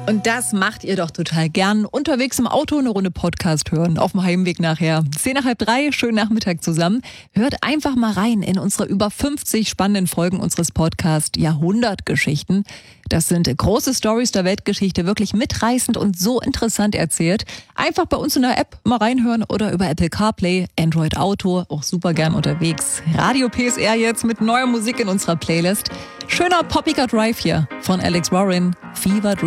Und das macht ihr doch total gern. Unterwegs im Auto eine Runde Podcast hören, auf dem Heimweg nachher. 2:10, schönen Nachmittag zusammen. Hört einfach mal rein in unsere über 50 spannenden Folgen unseres Podcasts Jahrhundertgeschichten. Das sind große Stories der Weltgeschichte, wirklich mitreißend und so interessant erzählt. Einfach bei uns in der App mal reinhören oder über Apple CarPlay, Android Auto, auch super gern unterwegs. Radio PSR jetzt mit neuer Musik in unserer Playlist. Schöner poppiger Drive hier von Alex Warren, Fever Dream.